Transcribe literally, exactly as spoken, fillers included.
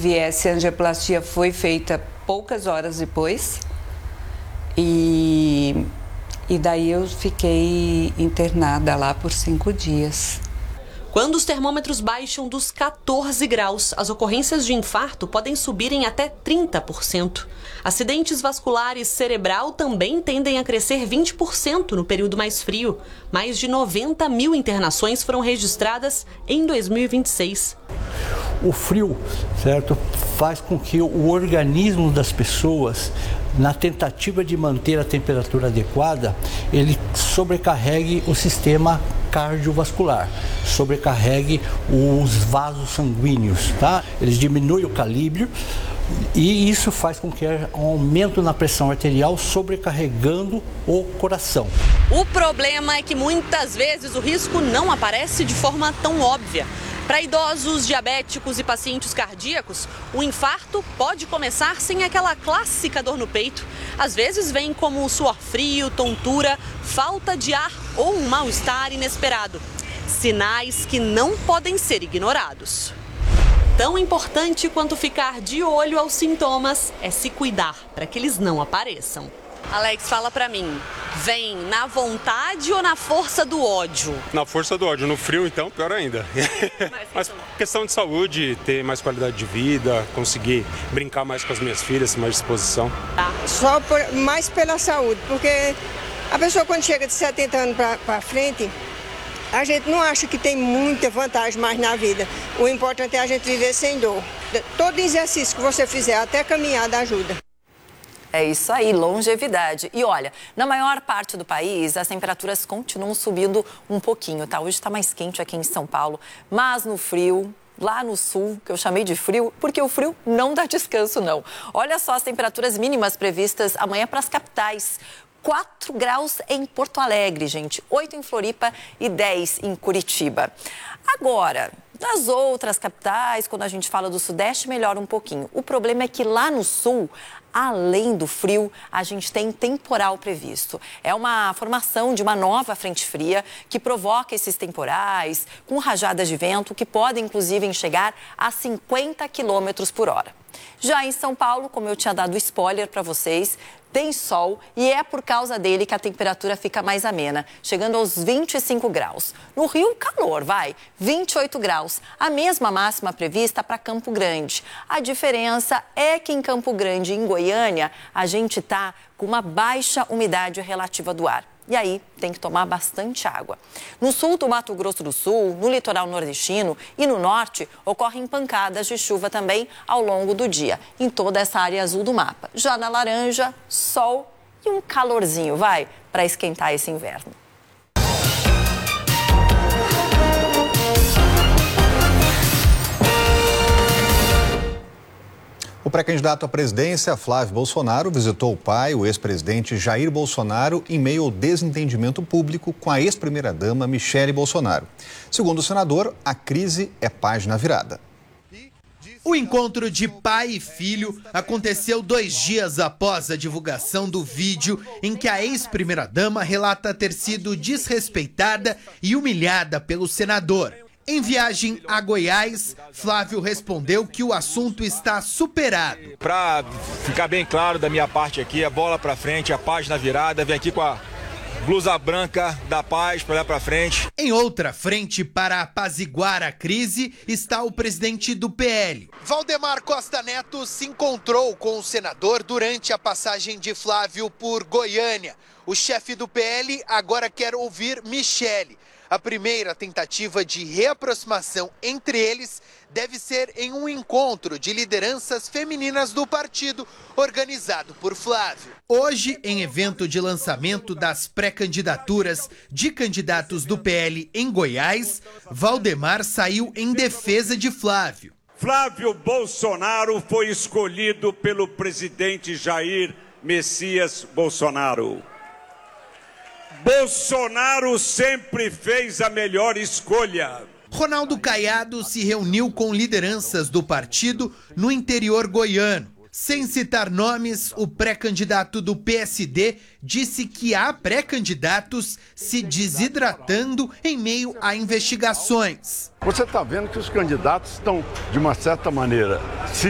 viesse a angioplastia foi feita poucas horas depois. E, e daí eu fiquei internada lá por cinco dias. Quando os termômetros baixam dos quatorze graus, as ocorrências de infarto podem subir em até trinta por cento. Acidentes vasculares cerebral também tendem a crescer vinte por cento no período mais frio. Mais de noventa mil internações foram registradas em dois mil e vinte e seis. O frio, certo, faz com que o organismo das pessoas, na tentativa de manter a temperatura adequada, ele sobrecarregue o sistema cardiovascular, sobrecarregue os vasos sanguíneos, tá? Eles diminuem o calíbrio e isso faz com que haja um aumento na pressão arterial, sobrecarregando o coração. O problema é que muitas vezes o risco não aparece de forma tão óbvia. Para idosos, diabéticos e pacientes cardíacos, o infarto pode começar sem aquela clássica dor no peito. Às vezes vem como suor frio, tontura, falta de ar ou um mal-estar inesperado. Sinais que não podem ser ignorados. Tão importante quanto ficar de olho aos sintomas é se cuidar para que eles não apareçam. Alex, fala pra mim, vem na vontade ou na força do ódio? Na força do ódio, no frio então, pior ainda. Mas questão de saúde, ter mais qualidade de vida, conseguir brincar mais com as minhas filhas, mais disposição. Tá. Só por, mais pela saúde, porque a pessoa quando chega de setenta anos pra, pra frente, a gente não acha que tem muita vantagem mais na vida. O importante é a gente viver sem dor. Todo exercício que você fizer, até caminhada, ajuda. É isso aí, longevidade. E olha, na maior parte do país, as temperaturas continuam subindo um pouquinho, tá? Hoje está mais quente aqui em São Paulo, mas no frio, lá no sul, que eu chamei de frio, porque o frio não dá descanso, não. Olha só as temperaturas mínimas previstas amanhã para as capitais. quatro graus em Porto Alegre, gente, oito em Floripa e dez em Curitiba. Agora, nas outras capitais, quando a gente fala do Sudeste, melhora um pouquinho. O problema é que lá no Sul, além do frio, a gente tem temporal previsto. É uma formação de uma nova frente fria que provoca esses temporais com rajadas de vento que podem, inclusive, chegar a cinquenta quilômetros por hora. Já em São Paulo, como eu tinha dado spoiler para vocês, tem sol e é por causa dele que a temperatura fica mais amena, chegando aos vinte e cinco graus. No Rio, calor, vai, vinte e oito graus. A mesma máxima prevista para Campo Grande. A diferença é que em Campo Grande e em Goiânia, a gente tá com uma baixa umidade relativa do ar. E aí, tem que tomar bastante água. No sul do Mato Grosso do Sul, no litoral nordestino e no norte, ocorrem pancadas de chuva também ao longo do dia, em toda essa área azul do mapa. Já na laranja, sol e um calorzinho, vai, para esquentar esse inverno. O pré-candidato à presidência, Flávio Bolsonaro, visitou o pai, o ex-presidente Jair Bolsonaro, em meio ao desentendimento público com a ex-primeira-dama Michele Bolsonaro. Segundo o senador, a crise é página virada. O encontro de pai e filho aconteceu dois dias após a divulgação do vídeo em que a ex-primeira-dama relata ter sido desrespeitada e humilhada pelo senador. Em viagem a Goiás, Flávio respondeu que o assunto está superado. Para ficar bem claro da minha parte aqui, a bola para frente, a página virada, vem aqui com a blusa branca da paz para olhar para frente. Em outra frente, para apaziguar a crise, está o presidente do P L. Valdemar Costa Neto se encontrou com o senador durante a passagem de Flávio por Goiânia. O chefe do P L agora quer ouvir Michele. A primeira tentativa de reaproximação entre eles deve ser em um encontro de lideranças femininas do partido, organizado por Flávio. Hoje, em evento de lançamento das pré-candidaturas de candidatos do P L em Goiás, Valdemar saiu em defesa de Flávio. Flávio Bolsonaro foi escolhido pelo presidente Jair Messias Bolsonaro. Bolsonaro sempre fez a melhor escolha. Ronaldo Caiado se reuniu com lideranças do partido no interior goiano. Sem citar nomes, o pré-candidato do P S D disse que há pré-candidatos se desidratando em meio a investigações. Você está vendo que os candidatos estão, de uma certa maneira, se